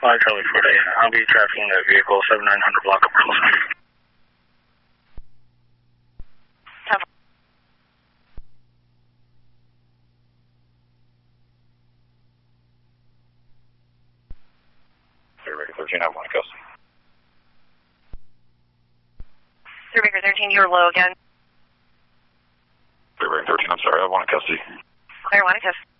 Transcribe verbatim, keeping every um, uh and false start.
Fly Charlie forty. I'll be tracking that vehicle seventy-nine hundred block of Burleson. Baker thirteen, I have one custody. Baker thirteen, you're low again. Baker thirteen, I'm sorry, I have one custody. Clear one custody.